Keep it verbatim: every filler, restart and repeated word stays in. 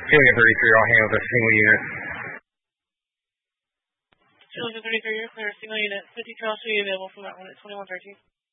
Ceiling thirty-three, I'll handle the single unit. Ceiling thirty-three, you're clear. Single unit. fifty-two also available from that one at twenty-one thirteen.